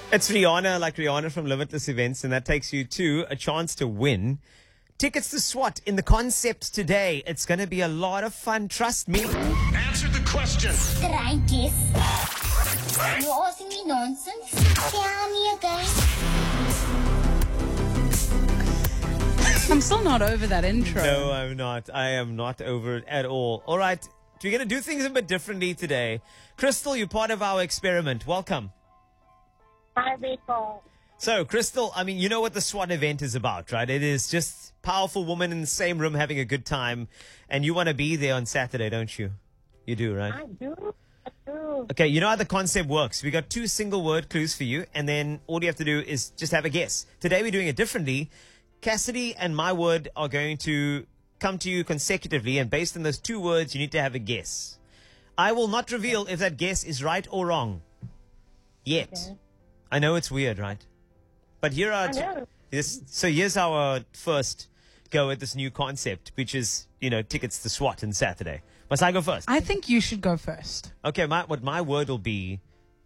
It's Rihanna, like Rihanna from Limitless Events, and that takes you to a chance to win tickets to SWAT in the concept today. It's going to be a lot of fun, trust me. Answer the question. Try guess. You're asking me nonsense? Tell me again. I'm still not over that intro. No, I'm not. I am not over it at all. All right, we're going to do things a bit differently today. Crystal, you're part of our experiment. Welcome. Hi, Rico. So, Crystal, I mean, you know what the SWAT event is about, right? It is just powerful women in the same room having a good time. And you want to be there on Saturday, don't you? You do, right? I do. Okay, you know how the concept works. We got 2 single word clues for you, and then all you have to do is just have a guess. Today we're doing it differently. Cassidy and my word are going to come to you consecutively, and based on those 2 words, you need to have a guess. I will not reveal if that guess is right or wrong yet. Okay. I know it's weird, right? But here are so here's our first go at this new concept, which is, tickets to SWAT on Saturday. Must I go first? I think you should go first. Okay, what my word will be,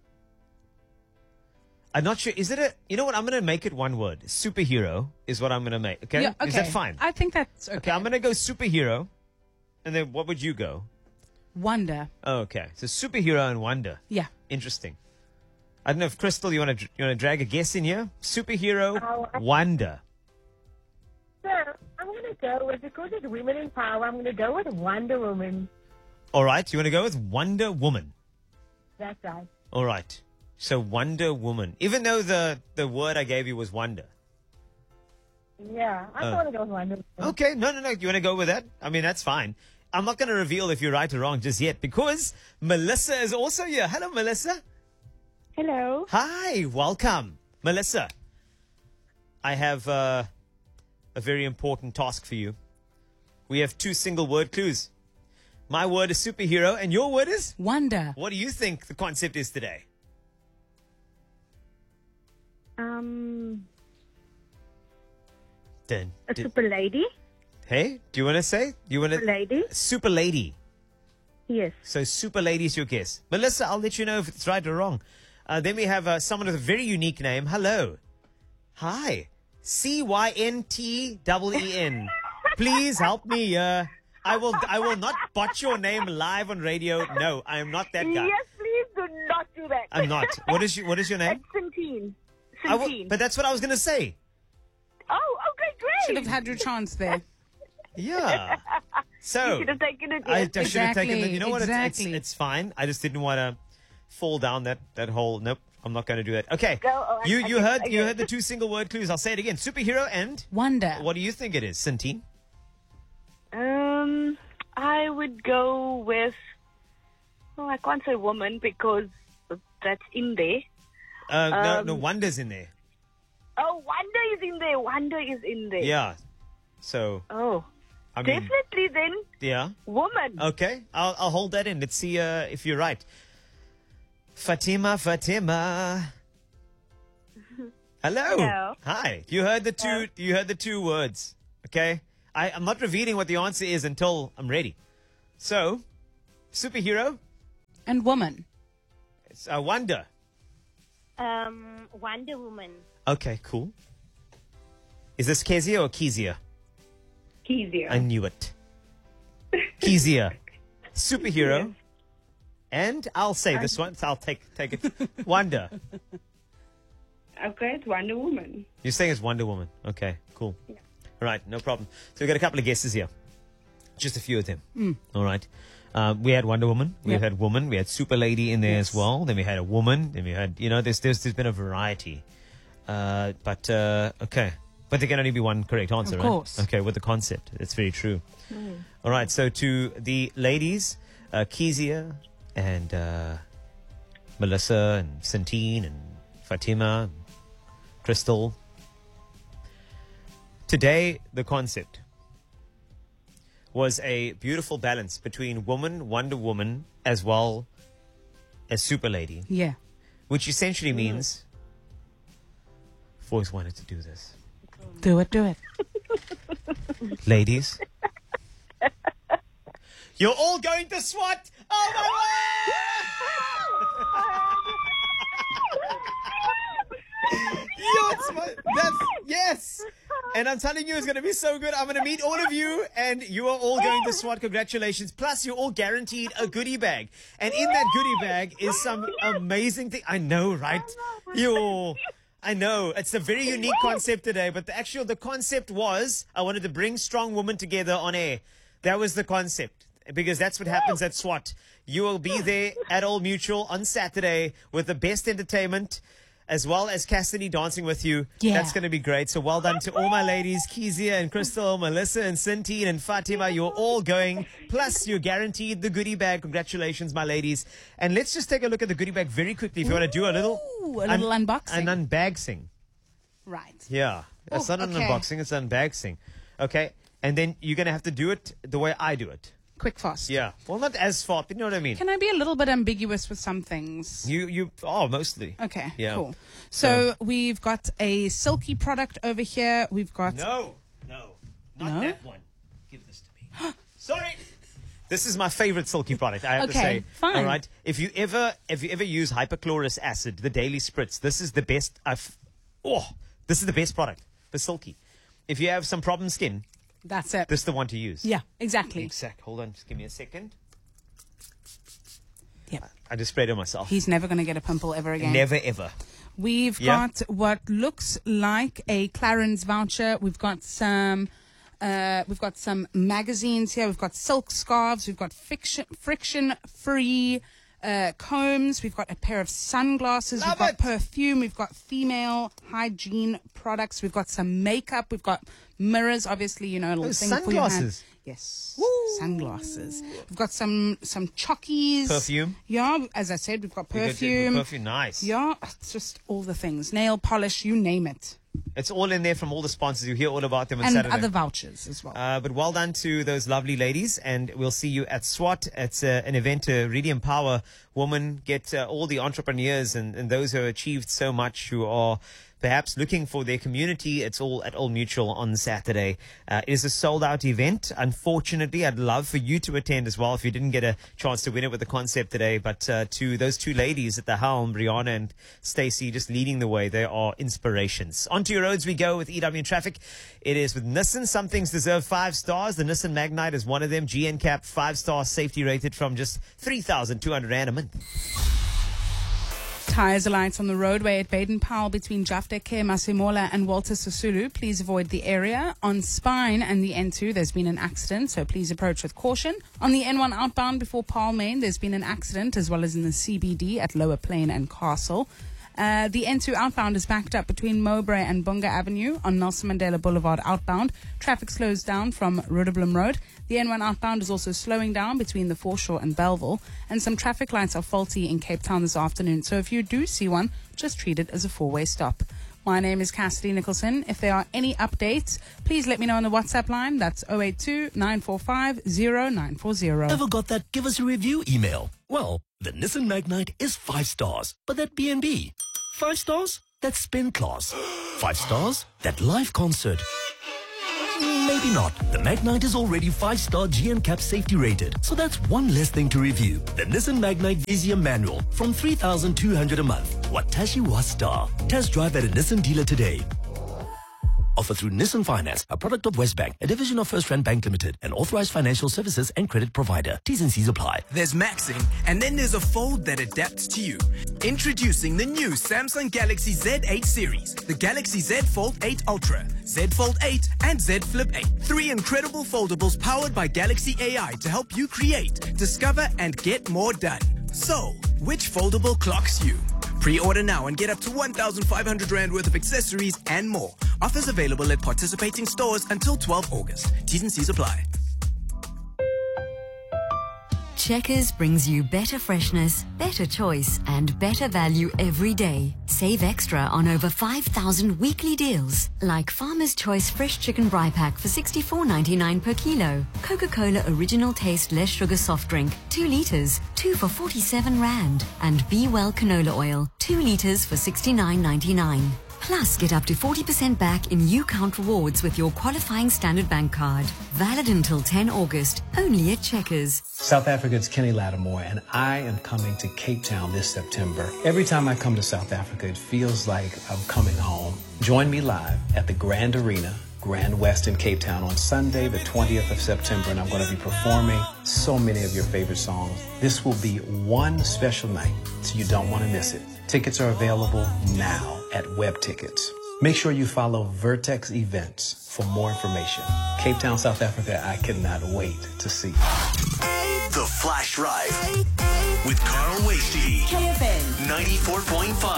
I'm not sure. Is it you know what? I'm going to make it one word. Superhero is what I'm going to make. Okay? Yeah, okay. Is that fine? I think that's okay. Okay, I'm going to go superhero. And then what would you go? Wonder. Okay, so superhero and wonder. Yeah. Interesting. I don't know if Crystal, you want to drag a guess in here? Superhero, wonder. Sir, I'm going to go with, because it's women in power, I'm going to go with Wonder Woman. All right, you want to go with Wonder Woman. That's right. All right. So Wonder Woman, even though the word I gave you was wonder. Yeah, I want to go with Wonder Woman. Okay, no. You want to go with that? I mean, that's fine. I'm not going to reveal if you're right or wrong just yet because Melissa is also here. Hello, Melissa. Hello. Hi, welcome. Melissa, I have a very important task for you. We have 2 single word clues. My word is superhero and your word is? Wonder. What do you think the concept is today? A super lady? Hey, do you want to say? Super lady? Super lady. Yes. So super lady is your guess. Melissa, I'll let you know if it's right or wrong. Then we have someone with a very unique name. Hello. Hi. CYNTEEN. Please help me. I will not botch your name live on radio. No, I am not that guy. Yes, please do not do that. I'm not. What is your name? Centine. But that's what I was going to say. Oh, okay, great. Should have had your chance there. Yeah. So You should have taken it. I Yes. should have taken it. You know what? Exactly. It's fine. I just didn't want to fall down that hole. Nope. I'm not going to do that. Okay. Go. Oh, You heard the 2 single word clues. I'll say it again. Superhero and Wonder. what do you think it is, Centine? I would go with. Oh, I can't say woman because that's in there. No, Wonder's in there. Oh, Wonder is in there. Wonder is in there. Yeah. So Oh, I mean, definitely then yeah. woman. Okay. I'll hold that in. Let's see if you're right. Fatima. Hello. Hello. Hi. You heard the 2. You heard the 2 words. Okay. I'm not revealing what the answer is until I'm ready. So, superhero. And woman. It's Wonder. Wonder Woman. Okay. Cool. Is this Kezia or Kezia? Easier. I knew it. Kezia. Superhero. Yes. And I'll say this one. So I'll take it. Wonder. Okay, it's Wonder Woman. You're saying it's Wonder Woman. Okay, cool. Yeah. All right, no problem. So we've got a couple of guesses here. Just a few of them. All right. We had Wonder Woman. We Yep. had woman. We had super lady in there as well. Then we had a woman. Then we had, there's been a variety. Okay. But there can only be one correct answer, Of right? course. Okay, with the concept. That's very true. All right, so to the ladies, Kezia and Melissa and Centine and Fatima and Crystal. Today, the concept was a beautiful balance between woman, Wonder Woman, as well as super lady, Yeah. which essentially means I've always wanted to do this. Do it. Ladies, you're all going to SWAT. Oh my Yes. And I'm telling you, it's going to be so good. I'm going to meet all of you, and you are all going to SWAT. Congratulations. Plus, you're all guaranteed a goodie bag. And in that goodie bag is some amazing thing. I know, right? I know. It's a very unique concept today, but the concept was I wanted to bring strong women together on air. That was the concept, because that's what happens at SWAT. You will be there at Old Mutual on Saturday with the best entertainment, as well as Cassidy dancing with you. Yeah. That's going to be great. So well done to all my ladies, Kezia and Crystal, Melissa and Cynthia and Fatima. You're all going. Plus, you're guaranteed the goodie bag. Congratulations, my ladies. And let's just take a look at the goodie bag very quickly. If you want to do a little unboxing. An unbagsing. Right. Yeah. It's not an unboxing, it's unbagsing. Okay. And then you're going to have to do it the way I do it. Quick, fast. Yeah. Well, not as fast, but you know what I mean. Can I be a little bit ambiguous with some things? Mostly. Okay, Yeah. cool. So we've got a silky product over here. We've got... No, not No? that one. Give this to me. Sorry. This is my favorite silky product, I have to say. Fine. All right. If you ever use hypochlorous acid, the daily spritz, this is the best. This is the best product for silky. If you have some problem skin, That's it. this is the one to use. Yeah, exactly. Hold on, just give me a second. Yeah. I just sprayed on myself. He's never going to get a pimple ever again. Never ever. We've Yeah. got what looks like a Clarins voucher. We've got some magazines here. We've got silk scarves. We've got friction-free combs. We've got a pair of sunglasses. Love We've got it. perfume. We've got female hygiene products. We've got some makeup. We've got mirrors. Obviously, you know, a little thing for your hand. Sunglasses. Yes, sunglasses. We've got some chockies. Perfume. Yeah, as I said, we've got perfume. Perfume, nice. Yeah, it's just all the things. Nail polish, you name it. It's all in there from all the sponsors. You hear all about them on And Saturday. other vouchers as well. But well done to those lovely ladies, and we'll see you at SWAT. It's an event to really empower women, get all the entrepreneurs and those who have achieved so much, who are perhaps looking for their community. It's all at Old Mutual on Saturday. It is a sold-out event. Unfortunately, I'd love for you to attend as well if you didn't get a chance to win it with the concept today. But to those two ladies at the helm, Brianna and Stacey, just leading the way, they are inspirations. Onto your roads we go with EW Traffic. It is with Nissan. Some things deserve 5 stars. The Nissan Magnite is one of them. GNCAP 5-star safety rated from just 3,200 Rand a month. Tires are lights on the roadway at Baden-Powell between Jafdeke, Masimola and Walter Sisulu. Please avoid the area. On Spine and the N2, there's been an accident, so please approach with caution. On the N1 outbound before Paarl Main, there's been an accident, as well as in the CBD at Lower Plain and Castle. The N2 outbound is backed up between Mowbray and Bunga Avenue on Nelson Mandela Boulevard outbound. Traffic slows down from Rudderblom Road. The N1 outbound is also slowing down between the Foreshore and Belleville. And some traffic lights are faulty in Cape Town this afternoon. So if you do see one, just treat it as a 4-way stop. My name is Cassidy Nicholson. If there are any updates, please let me know on the WhatsApp line. That's 082-945-0940. Ever got that give us a review email? Well, the Nissan Magnite is 5 stars, but that B&B. 5 stars? That's spin class. 5 stars? That live concert. Maybe not. The Magnite is already 5-star GNCAP safety rated, so that's one less thing to review. The Nissan Magnite Vizia Manual from 3,200 a month. Watashi wa star. Test drive at a Nissan dealer today. Offer through Nissan Finance, a product of Westbank, a division of First Rand Bank Limited, an authorized financial services and credit provider. T's and C's apply. There's maxing, and then there's a fold that adapts to you. Introducing the new Samsung Galaxy Z8 series, the Galaxy Z Fold 8 Ultra, Z Fold 8, and Z Flip 8. 3 incredible foldables powered by Galaxy AI to help you create, discover, and get more done. So, which foldable clocks you? Pre-order now and get up to 1,500 Rand worth of accessories and more. Offers available at participating stores until 12 August. T's and C's apply. Checkers brings you better freshness, better choice, and better value every day. Save extra on over 5,000 weekly deals, like Farmer's Choice Fresh Chicken Bri Pack for $64.99 per kilo. Coca-Cola Original Taste Less Sugar Soft Drink, 2 litres, 2 for 47 Rand. And Be Well Canola Oil, 2 litres for $69.99. Plus, get up to 40% back in UCount rewards with your qualifying Standard Bank card. Valid until 10 August, only at Checkers. South Africa's Kenny Lattimore, and I am coming to Cape Town this September. Every time I come to South Africa, it feels like I'm coming home. Join me live at the Grand Arena, Grand West in Cape Town on Sunday, the 20th of September, and I'm going to be performing so many of your favorite songs. This will be one special night, so you don't want to miss it. Tickets are available now at Web Tickets. Make sure you follow Vertex Events for more information. Cape Town, South Africa, I cannot wait to see you. The Flash Drive with Carl Wasty. KFN 94.5.